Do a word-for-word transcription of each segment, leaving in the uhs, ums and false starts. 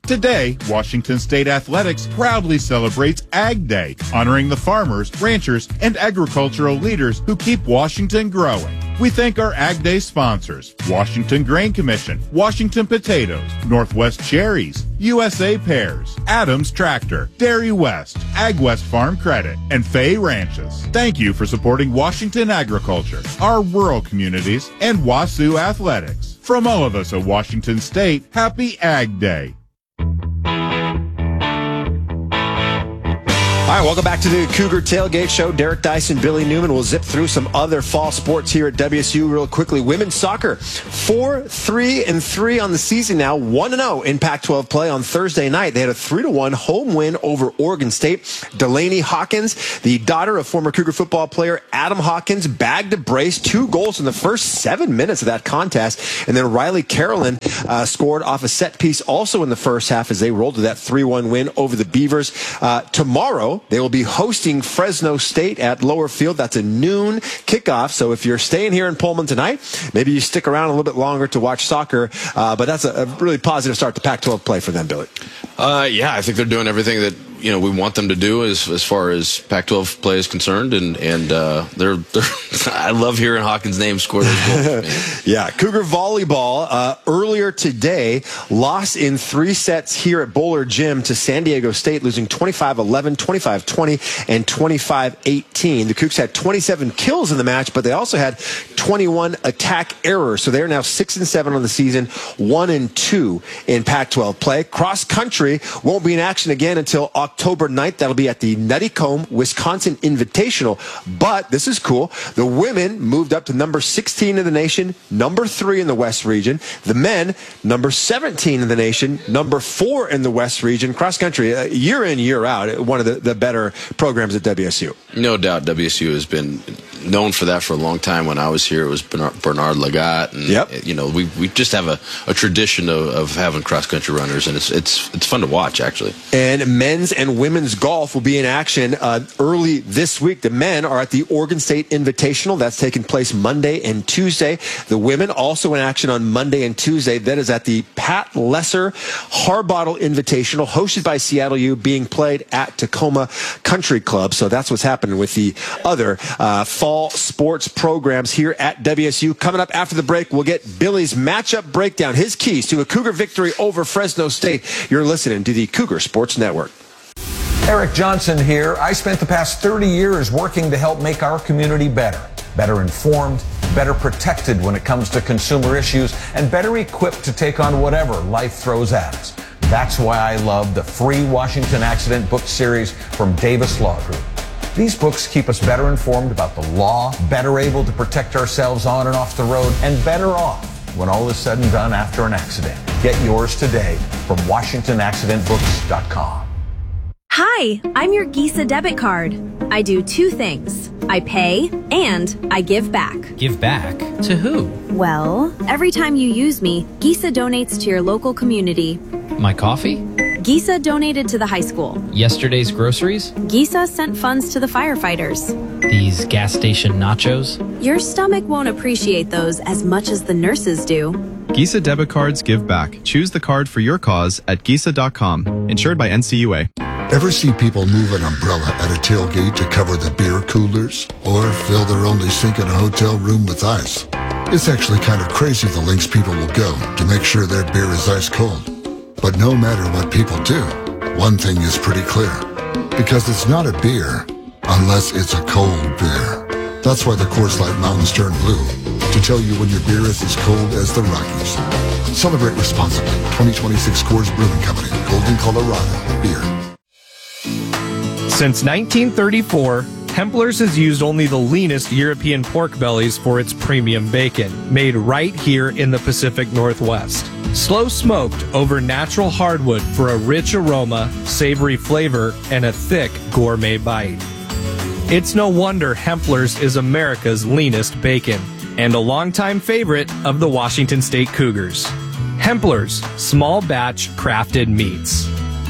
Today, Washington State Athletics proudly celebrates Ag Day, honoring the farmers, ranchers, and agricultural leaders who keep Washington growing. We thank our Ag Day sponsors, Washington Grain Commission, Washington Potatoes, Northwest Cherries, U S A Pears, Adams Tractor, Dairy West, Ag West Farm Credit, and Fay Ranches. Thank you for supporting Washington agriculture, our rural communities, and WASU Athletics. From all of us at Washington State, happy Ag Day. All right, welcome back to the Cougar Tailgate Show. Derek Dyson, Billy Newman. We'll zip through some other fall sports here at W S U real quickly. Women's soccer, four, three, and three on the season now. one and oh in Pac twelve play on Thursday night. They had a three to one home win over Oregon State. Delaney Hawkins, the daughter of former Cougar football player Adam Hawkins, bagged a brace, two goals in the first seven minutes of that contest. And then Riley Carolyn uh, scored off a set piece also in the first half as they rolled to that three one win over the Beavers. Uh, tomorrow, they will be hosting Fresno State at Lower Field. That's a noon kickoff. So if you're staying here in Pullman tonight, maybe you stick around a little bit longer to watch soccer. Uh, but that's a, a really positive start to Pac twelve play for them, Billy. Uh, yeah, I think they're doing everything that you know we want them to do as as far as Pac twelve play is concerned, and and uh, they're, they're I love hearing Hawkins' name score those goals. Man. Yeah, Cougar volleyball uh, earlier today lost in three sets here at Bowler Gym to San Diego State, losing twenty-five eleven, twenty-five twenty, and twenty-five eighteen. The Cougs had twenty-seven kills in the match, but they also had twenty-one attack errors. So they're now six and seven on the season, one and two in Pac twelve play. Cross country won't be in action again until October ninth. That'll be at the Nuttycombe, Wisconsin Invitational. But this is cool. The women moved up to number sixteen in the nation, number three in the West region. The men, number seventeen in the nation, number four in the West region. Cross country, uh, year in, year out, one of the, the better programs at W S U. No doubt W S U has been known for that for a long time. When I was here, it was Bernard, Bernard Lagat. And, yep. you know, we we just have a, a tradition of, of having cross-country runners, and it's it's it's fun to watch, actually. And men's and women's golf will be in action uh, early this week. The men are at the Oregon State Invitational. That's taking place Monday and Tuesday. The women also in action on Monday and Tuesday. That is at the Pat Lesser Harbottle Invitational, hosted by Seattle U, being played at Tacoma Country Club. So that's what's happening with the other uh, fall sports programs here at W S U. Coming up after the break, we'll get Billy's matchup breakdown, his keys to a Cougar victory over Fresno State. You're listening to the Cougar Sports Network. Eric Johnson here. I spent the past thirty years working to help make our community better. Better informed, better protected when it comes to consumer issues, and better equipped to take on whatever life throws at us. That's why I love the free Washington Accident book series from Davis Law Group. These books keep us better informed about the law, better able to protect ourselves on and off the road, and better off when all is said and done after an accident. Get yours today from Washington Accident Books dot com. Hi, I'm your Gisa debit card. I do two things. I pay and I give back. Give back? To who? Well, every time you use me, Gisa donates to your local community. My coffee? Gisa donated to the high school. Yesterday's groceries? Gisa sent funds to the firefighters. These gas station nachos? Your stomach won't appreciate those as much as the nurses do. Gisa debit cards give back. Choose the card for your cause at Gisa dot com. Insured by N C U A. Ever see people move an umbrella at a tailgate to cover the beer coolers? Or fill their only sink in a hotel room with ice? It's actually kind of crazy the lengths people will go to make sure their beer is ice cold. But no matter what people do, one thing is pretty clear. Because it's not a beer unless it's a cold beer. That's why the Coors Light Mountains turn blue, to tell you when your beer is as cold as the Rockies. Celebrate responsibly. twenty twenty-six Coors Brewing Company, Golden, Colorado. Beer. Since nineteen thirty-four, Hempler's has used only the leanest European pork bellies for its premium bacon, made right here in the Pacific Northwest. Slow smoked over natural hardwood for a rich aroma, savory flavor, and a thick gourmet bite. It's no wonder Hempler's is America's leanest bacon, and a longtime favorite of the Washington State Cougars. Hempler's, small batch crafted meats.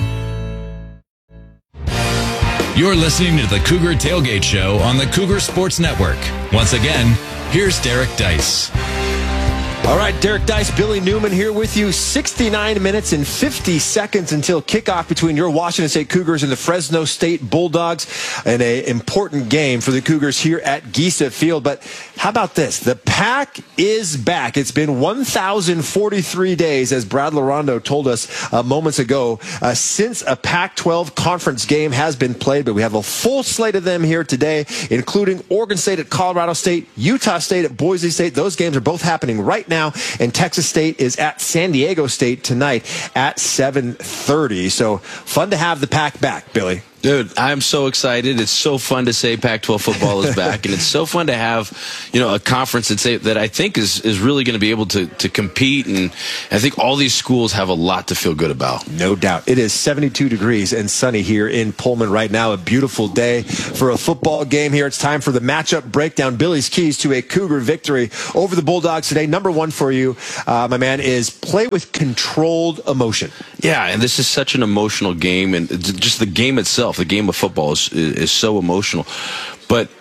You're listening to the Cougar Tailgate Show on the Cougar Sports Network. Once again, here's Derek Dice. All All right, Derek Dice, Billy Newman here with you. sixty-nine minutes and fifty seconds until kickoff between your Washington State Cougars and the Fresno State Bulldogs. And an important game for the Cougars here at Giesa Field. But how about this? The Pack is back. It's been one thousand forty-three days, as Brad Larondo told us uh, moments ago, uh, since a Pac twelve conference game has been played. But we have a full slate of them here today, including Oregon State at Colorado State, Utah State at Boise State. Those games are both happening right now. And Texas State is at San Diego State tonight at seven thirty. So fun to have the Pack back, Billy. Dude, I'm so excited. It's so fun to say Pac twelve football is back, and it's so fun to have, you know, a conference that say, that I think is, is really going to be able to, to compete, and I think all these schools have a lot to feel good about. No doubt. It is seventy-two degrees and sunny here in Pullman right now. A beautiful day for a football game here. It's time for the matchup breakdown. Billy's keys to a Cougar victory over the Bulldogs today. Number one for you, uh, my man, is play with controlled emotion. Yeah, and this is such an emotional game, and just the game itself. The game of football is, is so emotional, but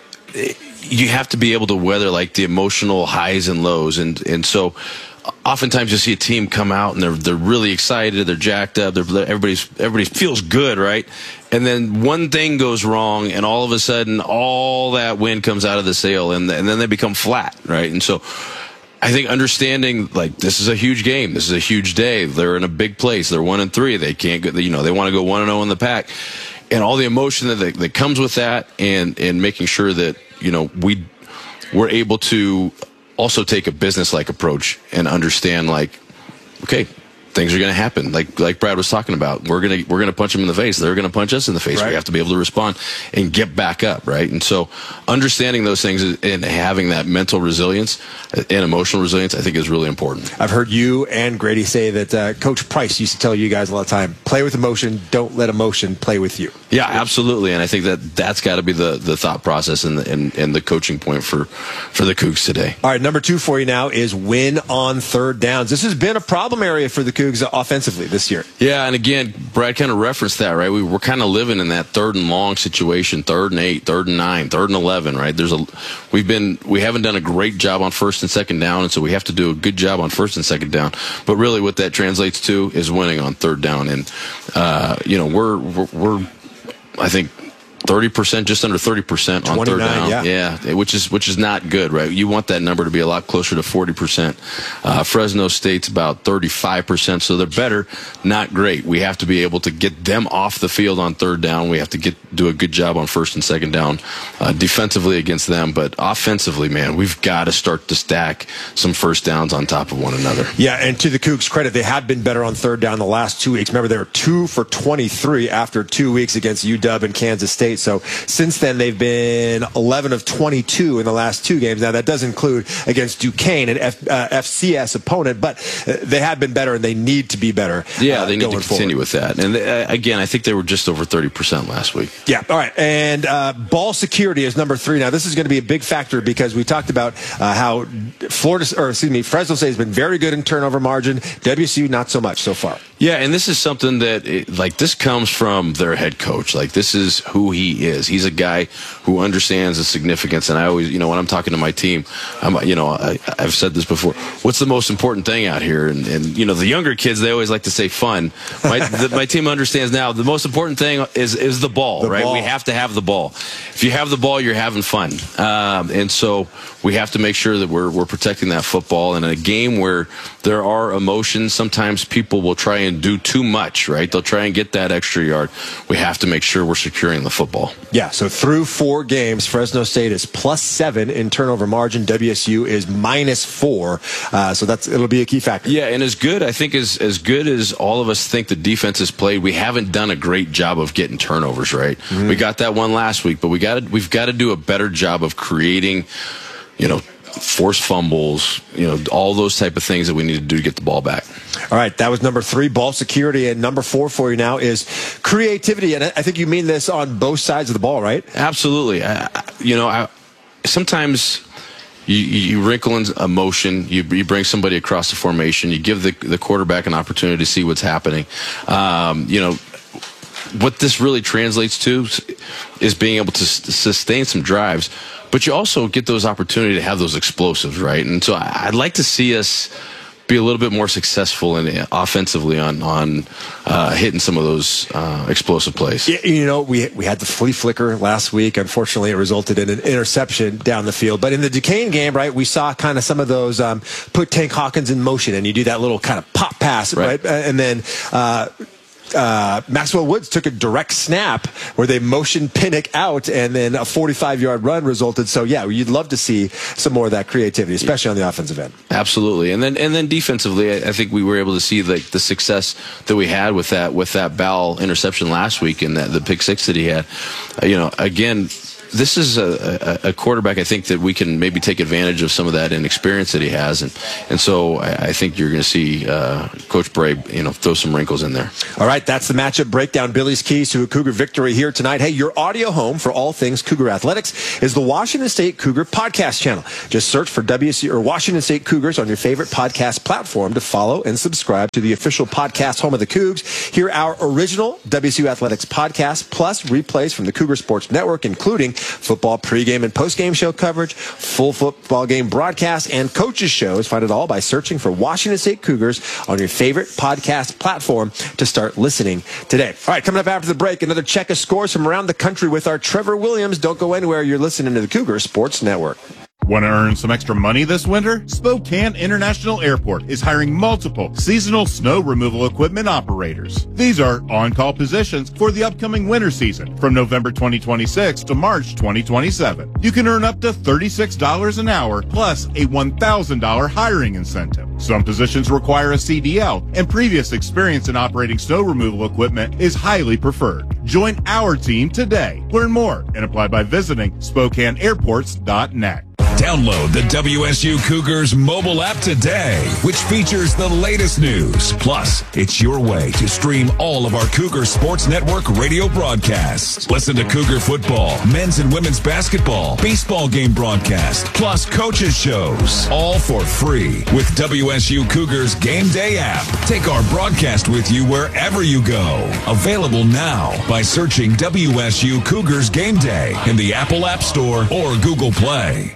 you have to be able to weather like the emotional highs and lows, and and so oftentimes you see a team come out and they're they're really excited, they're jacked up, they're, everybody's everybody feels good, right? And then one thing goes wrong, and all of a sudden all that wind comes out of the sail, and and then they become flat, right? And so I think understanding, like, this is a huge game. This is a huge day. They're in a big place. They're one and three. They can't go, you know, they want to go one and zero in the Pac, and all the emotion that they, that comes with that, and and making sure that, you know, we we're able to also take a business-like approach and understand, like, okay, things are going to happen. Like like Brad was talking about, we're gonna we're gonna punch them in the face. They're gonna punch us in the face. Right. We have to be able to respond and get back up, right? And so, understanding those things and having that mental resilience and emotional resilience, I think, is really important. I've heard you and Grady say that uh, Coach Price used to tell you guys a lot of time: play with emotion, don't let emotion play with you. Yeah, absolutely. And I think that that's got to be the, the thought process and the, and, and the coaching point for, for the Cougs today. All right, number two for you now is win on third downs. This has been a problem area for the Cougs offensively this year. Yeah, and again, Brad kind of referenced that, right? We, we're kind of living in that third and long situation, third and eight, third and nine, third and eleven, right? There's a we've been we haven't done a great job on first and second down, and so we have to do a good job on first and second down. But really, what that translates to is winning on third down, and uh, you know, we're we're, we're I think thirty percent, just under thirty percent on third down. Yeah. yeah, which is which is not good, right? You want that number to be a lot closer to forty percent. Uh, Fresno State's about thirty-five percent, so they're better, not great. We have to be able to get them off the field on third down. We have to get do a good job on first and second down uh, defensively against them. But offensively, man, we've got to start to stack some first downs on top of one another. Yeah, and to the Cougs' credit, they have been better on third down the last two weeks. Remember, they were two for twenty-three after two weeks against U W and Kansas State. So since then, they've been eleven of twenty-two in the last two games. Now, that does include against Duquesne, an F, uh, F C S opponent, but they have been better, and they need to be better. Yeah, uh, they need to continue forward. with that. And uh, again, I think they were just over thirty percent last week. Yeah, all right. And uh, ball security is number three. Now, this is going to be a big factor because we talked about uh, how Florida, or excuse me, Fresno State has been very good in turnover margin. W S U, not so much so far. Yeah, and this is something that, it, like, this comes from their head coach. Like, this is who he is. He's a guy who understands the significance. And I always, you know, when I'm talking to my team, I'm, you know, I, I've said this before. What's the most important thing out here? And, and you know, the younger kids, they always like to say fun. My, the, my team understands now the most important thing is is the ball, the right? Ball. We have to have the ball. If you have the ball, you're having fun. Um, and so we have to make sure that we're we're protecting that football. And in a game where there are emotions, sometimes people will try and do too much, right? They'll try and get that extra yard. We have to make sure we're securing the football. Yeah, so through four games, Fresno State is plus seven in turnover margin. W S U is minus four. Uh, so that's it'll be a key factor. Yeah, and as good, I think, as, as good as all of us think the defense has played, we haven't done a great job of getting turnovers, right? Mm-hmm. We got that one last week, but we got we've got to do a better job of creating, you know, forced fumbles, you know, all those type of things that we need to do to get the ball back. All right, that was number three, ball security, and number four for you now is creativity, and I think you mean this on both sides of the ball, right? Absolutely. I, you know, I, sometimes you, you wrinkle in emotion, you, you bring somebody across the formation, you give the, the quarterback an opportunity to see what's happening. Um, you know, what this really translates to is being able to s- sustain some drives, but you also get those opportunity to have those explosives, right? And so I'd like to see us be a little bit more successful in offensively on on uh, hitting some of those uh, explosive plays. Yeah, you know, we we had the flea flicker last week. Unfortunately, it resulted in an interception down the field. But in the Duquesne game, right, we saw kind of some of those um, put Tank Hawkins in motion, and you do that little kind of pop pass, right? right? And then uh, uh, Maxwell Woods took a direct snap where they motioned Pinnock out, and then a forty-five-yard run resulted. So, yeah, you'd love to see some more of that creativity, especially on the offensive end. Absolutely, and then and then defensively, I, I think we were able to see like the success that we had with that with that Bowell interception last week and that the pick six that he had. Uh, you know, again. This is a, a, a quarterback, I think, that we can maybe take advantage of some of that inexperience that he has. And and so I, I think you're going to see uh, Coach Bray, you know, throw some wrinkles in there. All right, that's the matchup breakdown. Billy's keys to a Cougar victory here tonight. Hey, your audio home for all things Cougar athletics is the Washington State Cougar podcast channel. Just search for W S U or Washington State Cougars on your favorite podcast platform to follow and subscribe to the official podcast home of the Cougs. Hear our original W S U Athletics podcast, plus replays from the Cougar Sports Network, including football pregame and postgame show coverage, full football game broadcast, and coaches shows. Find it all by searching for Washington State Cougars on your favorite podcast platform to start listening today. All right, coming up after the break, another check of scores from around the country with our Trevor Williams. Don't go anywhere. You're listening to the Cougar Sports Network. Want to earn some extra money this winter? Spokane International Airport is hiring multiple seasonal snow removal equipment operators. These are on-call positions for the upcoming winter season from November twenty twenty-six to March twenty twenty-seven. You can earn up to thirty-six dollars an hour plus a one thousand dollars hiring incentive. Some positions require a C D L, and previous experience in operating snow removal equipment is highly preferred. Join our team today. Learn more and apply by visiting Spokane Airports dot net. Download the W S U Cougars mobile app today, which features the latest news. Plus, it's your way to stream all of our Cougar Sports Network radio broadcasts. Listen to Cougar football, men's and women's basketball, baseball game broadcast, plus coaches shows, all for free with W S U Cougars Game Day app. Take our broadcast with you wherever you go. Available now by searching W S U Cougars Game Day in the Apple App Store or Google Play.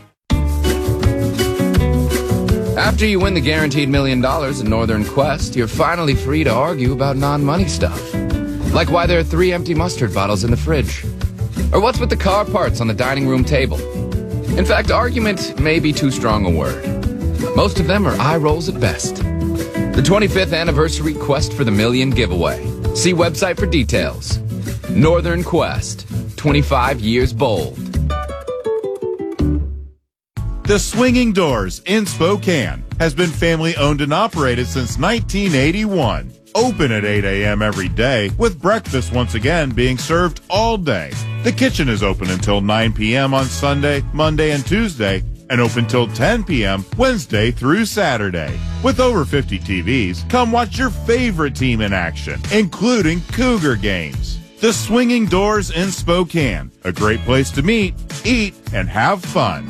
After you win the guaranteed million dollars in Northern Quest, you're finally free to argue about non-money stuff. Like why there are three empty mustard bottles in the fridge. Or what's with the car parts on the dining room table. In fact, argument may be too strong a word. Most of them are eye rolls at best. The twenty-fifth anniversary Quest for the Million giveaway. See website for details. Northern Quest, twenty-five years bold. The Swinging Doors in Spokane has been family owned and operated since nineteen eighty-one. Open at eight a.m. every day, with breakfast once again being served all day. The kitchen is open until nine p.m. on Sunday, Monday, and Tuesday, and open till ten p.m. Wednesday through Saturday. With over fifty T Vs, come watch your favorite team in action, including Cougar games. The Swinging Doors in Spokane, a great place to meet, eat, and have fun.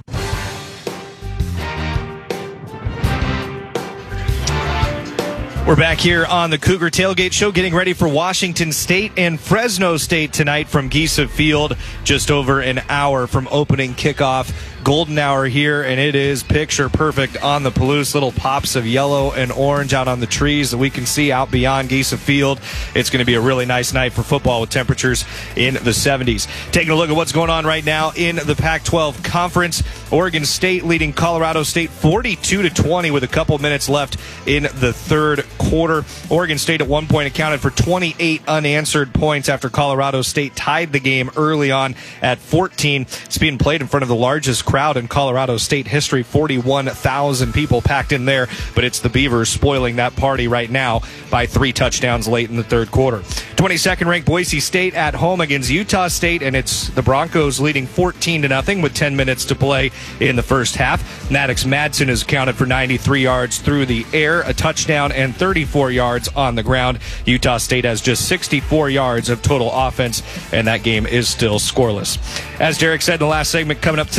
We're back here on the Cougar Tailgate Show, getting ready for Washington State and Fresno State tonight from Giesa Field, just over an hour from opening kickoff. Golden hour here, and it is picture perfect on the Palouse. Little pops of yellow and orange out on the trees that we can see out beyond Giesa Field. It's going to be a really nice night for football with temperatures in the seventies. Taking a look at what's going on right now in the Pac twelve Conference. Oregon State leading Colorado State forty-two to twenty with a couple minutes left in the third quarter. Oregon State at one point accounted for twenty-eight unanswered points after Colorado State tied the game early on at fourteen. It's being played in front of the largest crowd in Colorado State history, forty-one thousand people packed in there, but it's the Beavers spoiling that party right now by three touchdowns late in the third quarter. twenty-second ranked Boise State at home against Utah State, and it's the Broncos leading fourteen to nothing with ten minutes to play in the first half. Maddox Madsen has accounted for ninety-three yards through the air, a touchdown, and thirty-four yards on the ground. Utah State has just sixty-four yards of total offense, and that game is still scoreless. As Derek said in the last segment, coming up tonight at seven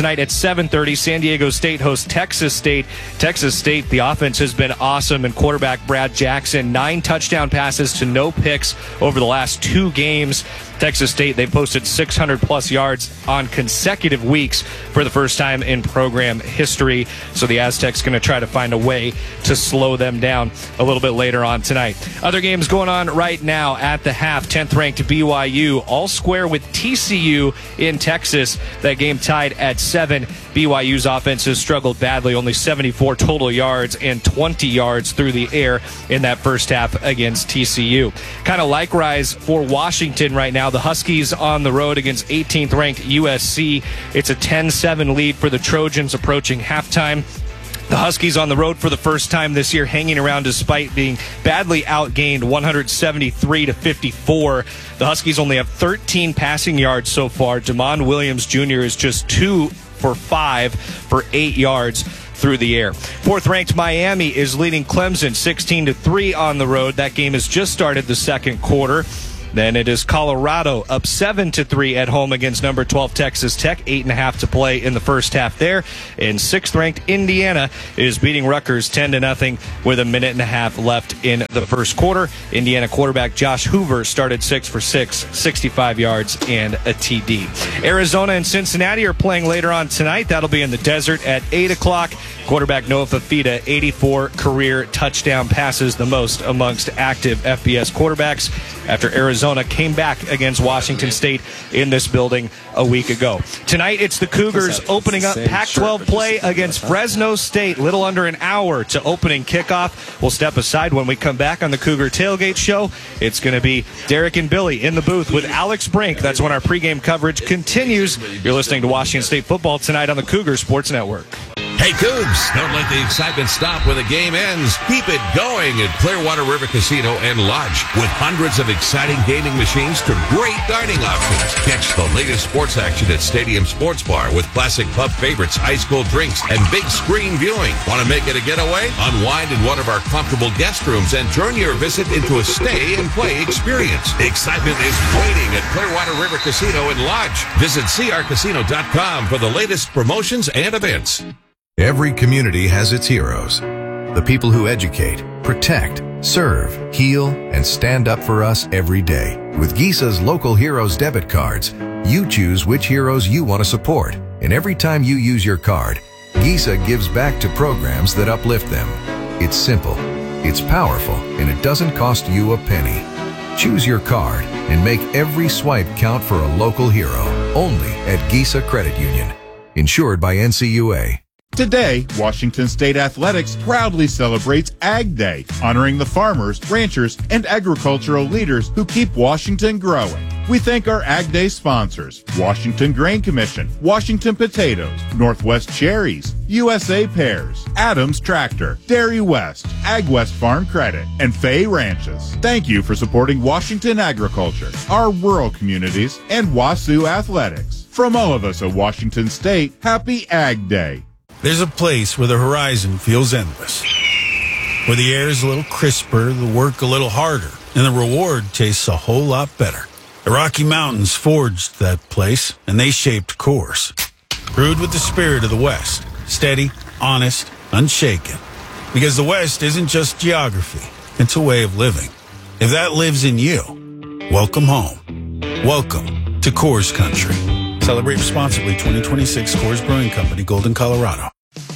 seven thirty, San Diego State hosts Texas State. Texas State, the offense has been awesome, and quarterback Brad Jackson, nine touchdown passes to no picks over the last two games. Texas State, they posted six hundred plus yards on consecutive weeks for the first time in program history. So the Aztecs going to try to find a way to slow them down a little bit later on tonight. Other games going on right now at the half. tenth ranked B Y U all square with T C U in Texas. That game tied at seven. B Y U's offense has struggled badly, only seventy-four total yards and twenty yards through the air in that first half against T C U. Kind of likewise for Washington right now. The Huskies on the road against eighteenth ranked U S C. It's a ten seven lead for the Trojans approaching halftime. The Huskies on the road for the first time this year, hanging around despite being badly outgained one seventy-three to fifty-four. The Huskies only have thirteen passing yards so far. Damon Williams Junior is just two for five for eight yards through the air. Fourth ranked Miami is leading Clemson sixteen to three on the road. That game has just started the second quarter. Then it is Colorado up seven to three at home against number twelve Texas Tech. Eight and a half to play in the first half there. And sixth ranked Indiana is beating Rutgers ten to nothing with a minute and a half left in the first quarter. Indiana quarterback Josh Hoover started six for six, sixty-five yards and a T D. Arizona and Cincinnati are playing later on tonight. That'll be in the desert at eight o'clock. Quarterback Noah Fafita, eighty-four career touchdown passes, the most amongst active F B S quarterbacks, after Arizona came back against Washington State in this building a week ago. Tonight, it's the Cougars opening up Pac twelve play against Fresno State. Little under an hour to opening kickoff. We'll step aside when we come back on the Cougar Tailgate Show. It's going to be Derek and Billy in the booth with Alex Brink. That's when our pregame coverage continues. You're listening to Washington State football tonight on the Cougar Sports Network. Hey, Cougs, don't let the excitement stop when the game ends. Keep it going at Clearwater River Casino and Lodge. With hundreds of exciting gaming machines to great dining options. Catch the latest sports action at Stadium Sports Bar with classic pub favorites, ice cold drinks, and big screen viewing. Want to make it a getaway? Unwind in one of our comfortable guest rooms and turn your visit into a stay and play experience. Excitement is waiting at Clearwater River Casino and Lodge. Visit c r casino dot com for the latest promotions and events. Every community has its heroes. The people who educate, protect, serve, heal, and stand up for us every day. With Gisa's Local Heroes debit cards, you choose which heroes you want to support. And every time you use your card, Gisa gives back to programs that uplift them. It's simple, it's powerful, and it doesn't cost you a penny. Choose your card and make every swipe count for a local hero. Only at Gisa Credit Union. Insured by N C U A. Today, Washington State Athletics proudly celebrates Ag Day, honoring the farmers, ranchers, and agricultural leaders who keep Washington growing. We thank our Ag Day sponsors, Washington Grain Commission, Washington Potatoes, Northwest Cherries, U S A Pears, Adams Tractor, Dairy West, Ag West Farm Credit, and Fay Ranches. Thank you for supporting Washington agriculture, our rural communities, and WASU Athletics. From all of us at Washington State, happy Ag Day. There's a place where the horizon feels endless, where the air is a little crisper, the work a little harder, and the reward tastes a whole lot better. The Rocky Mountains forged that place, and they shaped course. Brewed with the spirit of the West, steady, honest, unshaken. Because the West isn't just geography, it's a way of living. If that lives in you, welcome home. Welcome to Coors Country. Celebrate responsibly. Twenty twenty-six Coors Brewing Company, Golden, Colorado.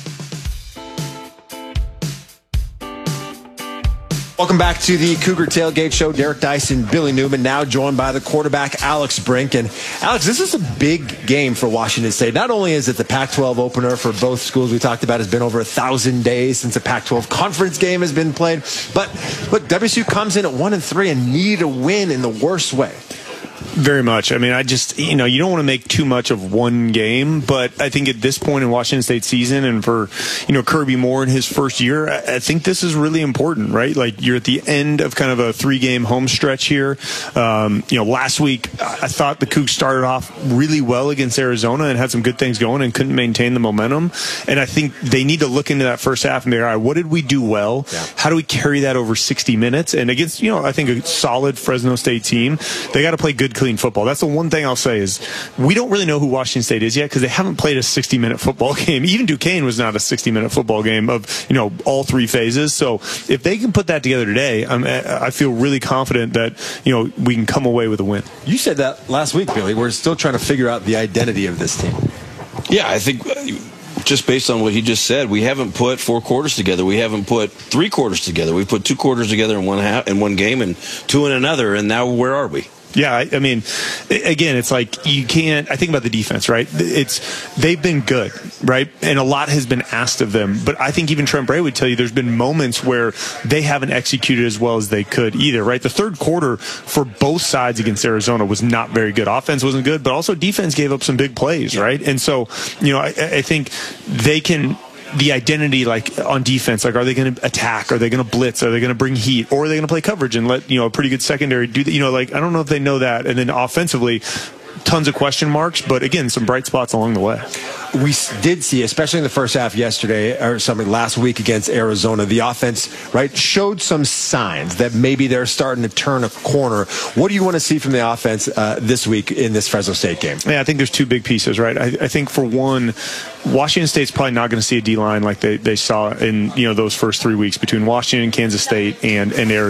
Welcome back to the Cougar Tailgate Show. Derek Dyson, Billy Newman, now joined by the quarterback, Alex Brink. And Alex, this is a big game for Washington State. Not only is it the Pac twelve opener for both schools, we talked about it's been over a thousand days since a Pac twelve conference game has been played. But look, W S U comes in at one and three and need a win in the worst way. Very much. I mean, I just, you know, you don't want to make too much of one game, but I think at this point in Washington State season and for, you know, Kirby Moore in his first year, I think this is really important, right? Like, you're at the end of kind of a three-game home stretch here. Um, you know, last week, I thought the Cougs started off really well against Arizona and had some good things going and couldn't maintain the momentum. And I think they need to look into that first half and be, all right, what did we do well? Yeah. How do we carry that over sixty minutes? And against, you know, I think a solid Fresno State team, they got to play good good, clean football. That's the one thing I'll say is we don't really know who Washington State is yet because they haven't played a sixty-minute football game. Even Duquesne was not a sixty-minute football game of, you know, all three phases. So if they can put that together today, I'm, I feel really confident that, you know, we can come away with a win. You said that last week, Billy. We're still trying to figure out the identity of this team. Yeah, I think just based on what he just said, we haven't put four quarters together. We haven't put three quarters together. We put two quarters together in one half, in one game and two in another. And now where are we? Yeah, I, I mean, again, it's like you can't. I think about the defense, right? It's they've been good, right, and a lot has been asked of them. But I think even Trent Bray would tell you there's been moments where they haven't executed as well as they could either, right? The third quarter for both sides against Arizona was not very good. Offense wasn't good, but also defense gave up some big plays, right? And so, you know, I, I think they can. The identity, like on defense, like are they going to attack? Are they going to blitz? Are they going to bring heat? Or are they going to play coverage and let, you know, a pretty good secondary do that? You know, like I don't know if they know that. And then offensively, tons of question marks, but again, some bright spots along the way. We did see, especially in the first half yesterday or something last week against Arizona, the offense, right, showed some signs that maybe they're starting to turn a corner. What do you want to see from the offense uh, this week in this Fresno State game? Yeah, I think there's two big pieces, right? I, I think for one, Washington State's probably not going to see a D-line like they, they saw in, you know, those first three weeks between Washington, Kansas State, and, and Arizona.